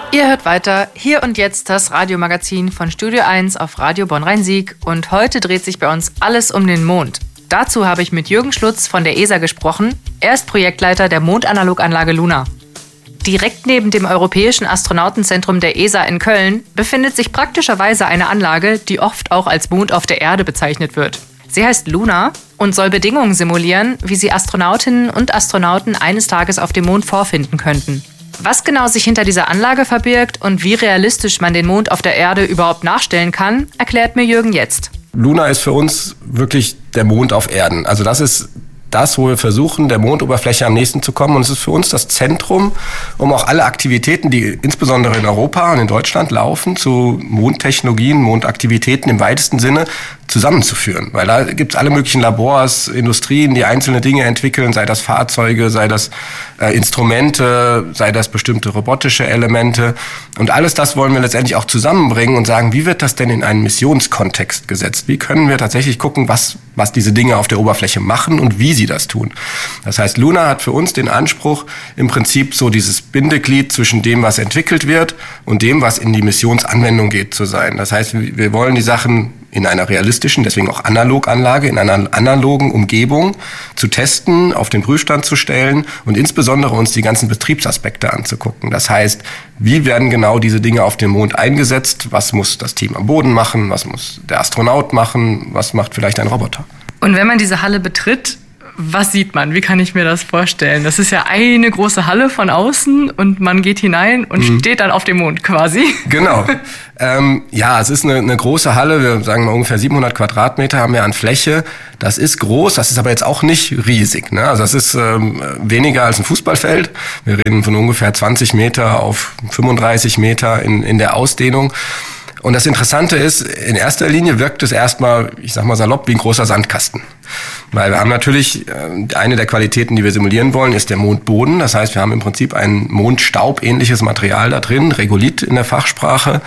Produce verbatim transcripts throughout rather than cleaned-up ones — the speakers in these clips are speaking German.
Ihr hört weiter Hier und Jetzt das Radiomagazin von Studio eins auf Radio Bonn-Rhein-Sieg und heute dreht sich bei uns alles um den Mond. Dazu habe ich mit Jürgen Schlutz von der E S A gesprochen. Er ist Projektleiter der Mondanaloganlage Luna. Direkt neben dem Europäischen Astronautenzentrum der E S A in Köln befindet sich praktischerweise eine Anlage, die oft auch als Mond auf der Erde bezeichnet wird. Sie heißt Luna und soll Bedingungen simulieren, wie sie Astronautinnen und Astronauten eines Tages auf dem Mond vorfinden könnten. Was genau sich hinter dieser Anlage verbirgt und wie realistisch man den Mond auf der Erde überhaupt nachstellen kann, erklärt mir Jürgen jetzt. Luna ist für uns wirklich der Mond auf Erden. Also das ist das, wo wir versuchen, der Mondoberfläche am nächsten zu kommen. Und es ist für uns das Zentrum, um auch alle Aktivitäten, die insbesondere in Europa und in Deutschland laufen, zu Mondtechnologien, Mondaktivitäten im weitesten Sinne zusammenzuführen. Weil da gibt es alle möglichen Labors, Industrien, die einzelne Dinge entwickeln, sei das Fahrzeuge, sei das äh, Instrumente, sei das bestimmte robotische Elemente. Und alles das wollen wir letztendlich auch zusammenbringen und sagen, wie wird das denn in einen Missionskontext gesetzt? Wie können wir tatsächlich gucken, was, was diese Dinge auf der Oberfläche machen und wie sie das tun? Das heißt, Luna hat für uns den Anspruch, im Prinzip so dieses Bindeglied zwischen dem, was entwickelt wird und dem, was in die Missionsanwendung geht, zu sein. Das heißt, wir wollen die Sachen in einer realistischen, deswegen auch Analoganlage, in einer analogen Umgebung zu testen, auf den Prüfstand zu stellen und insbesondere uns die ganzen Betriebsaspekte anzugucken. Das heißt, wie werden genau diese Dinge auf dem Mond eingesetzt? Was muss das Team am Boden machen? Was muss der Astronaut machen? Was macht vielleicht ein Roboter? Und wenn man diese Halle betritt, was sieht man? Wie kann ich mir das vorstellen? Das ist ja eine große Halle von außen und man geht hinein und mhm. steht dann auf dem Mond quasi. Genau. ähm, ja, es ist eine, eine große Halle. Wir sagen mal ungefähr siebenhundert Quadratmeter haben wir an Fläche. Das ist groß, das ist aber jetzt auch nicht riesig, ne? Also das ist ähm, weniger als ein Fußballfeld. Wir reden von ungefähr zwanzig Meter auf fünfunddreißig Meter in, in der Ausdehnung. Und das Interessante ist, in erster Linie wirkt es erstmal, ich sag mal salopp, wie ein großer Sandkasten. Weil wir haben natürlich, eine der Qualitäten, die wir simulieren wollen, ist der Mondboden. Das heißt, wir haben im Prinzip ein Mondstaub-ähnliches Material da drin, Regolith in der Fachsprache.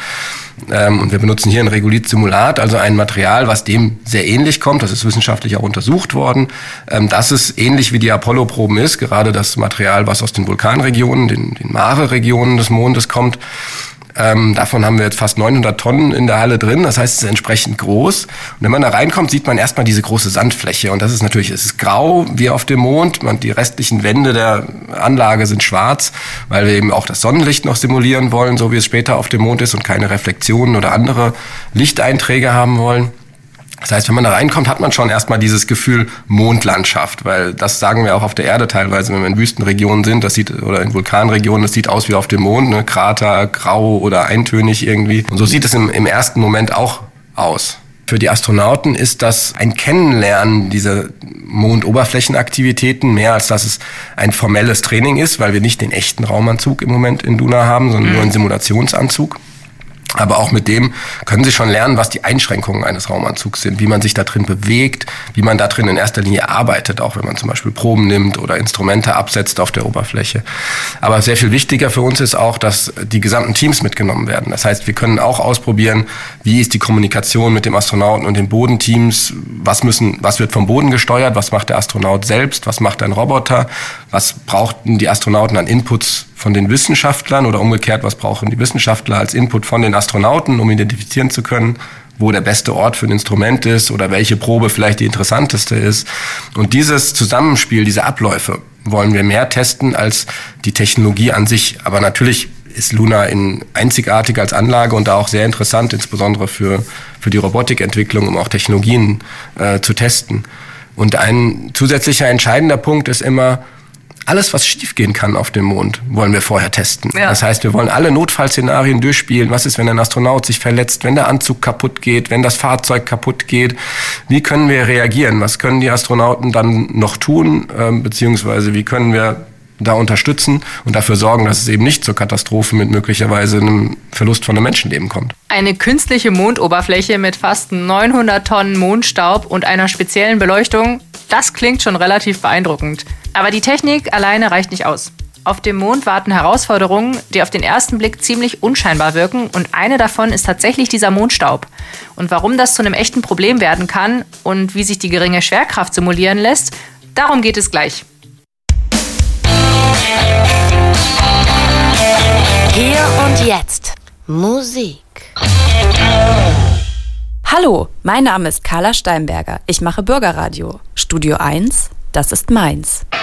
Und wir benutzen hier ein Regolith-Simulat, also ein Material, was dem sehr ähnlich kommt. Das ist wissenschaftlich auch untersucht worden. Dass es ähnlich wie die Apollo-Proben ist, gerade das Material, was aus den Vulkanregionen, den, den Mare-Regionen des Mondes kommt. Ähm, davon haben wir jetzt fast neunhundert Tonnen in der Halle drin. Das heißt, es ist entsprechend groß. Und wenn man da reinkommt, sieht man erstmal diese große Sandfläche. Und das ist natürlich, es ist grau wie auf dem Mond. Man, die restlichen Wände der Anlage sind schwarz, weil wir eben auch das Sonnenlicht noch simulieren wollen, so wie es später auf dem Mond ist und keine Reflexionen oder andere Lichteinträge haben wollen. Das heißt, wenn man da reinkommt, hat man schon erstmal dieses Gefühl Mondlandschaft, weil das sagen wir auch auf der Erde teilweise, wenn wir in Wüstenregionen sind, das sieht, oder in Vulkanregionen, das sieht aus wie auf dem Mond, ne? Krater, grau oder eintönig irgendwie. Und so sieht es im, im ersten Moment auch aus. Für die Astronauten ist das ein Kennenlernen dieser Mondoberflächenaktivitäten, mehr als dass es ein formelles Training ist, weil wir nicht den echten Raumanzug im Moment in Luna haben, sondern mhm. nur einen Simulationsanzug. Aber auch mit dem können Sie schon lernen, was die Einschränkungen eines Raumanzugs sind, wie man sich da drin bewegt, wie man da drin in erster Linie arbeitet, auch wenn man zum Beispiel Proben nimmt oder Instrumente absetzt auf der Oberfläche. Aber sehr viel wichtiger für uns ist auch, dass die gesamten Teams mitgenommen werden. Das heißt, wir können auch ausprobieren, wie ist die Kommunikation mit dem Astronauten und den Bodenteams, was müssen, was wird vom Boden gesteuert, was macht der Astronaut selbst, was macht ein Roboter, was brauchten die Astronauten an Inputs von den Wissenschaftlern oder umgekehrt, was brauchen die Wissenschaftler als Input von den Astronauten, um identifizieren zu können, wo der beste Ort für ein Instrument ist oder welche Probe vielleicht die interessanteste ist. Und dieses Zusammenspiel, diese Abläufe wollen wir mehr testen als die Technologie an sich. Aber natürlich ist Luna in einzigartig als Anlage und da auch sehr interessant, insbesondere für, für die Robotikentwicklung, um auch Technologien äh, zu testen. Und ein zusätzlicher entscheidender Punkt ist immer, alles, was schiefgehen kann auf dem Mond, wollen wir vorher testen. Ja. Das heißt, wir wollen alle Notfallszenarien durchspielen. Was ist, wenn ein Astronaut sich verletzt, wenn der Anzug kaputt geht, wenn das Fahrzeug kaputt geht? Wie können wir reagieren? Was können die Astronauten dann noch tun? Ähm, beziehungsweise wie können wir da unterstützen und dafür sorgen, dass es eben nicht zur Katastrophe mit möglicherweise einem Verlust von einem Menschenleben kommt. Eine künstliche Mondoberfläche mit fast neunhundert Tonnen Mondstaub und einer speziellen Beleuchtung, das klingt schon relativ beeindruckend. Aber die Technik alleine reicht nicht aus. Auf dem Mond warten Herausforderungen, die auf den ersten Blick ziemlich unscheinbar wirken und eine davon ist tatsächlich dieser Mondstaub. Und warum das zu einem echten Problem werden kann und wie sich die geringe Schwerkraft simulieren lässt, darum geht es gleich. Hier und jetzt Musik. Hallo, mein Name ist Carla Steinberger. Ich mache Bürgerradio. Studio eins, das ist meins.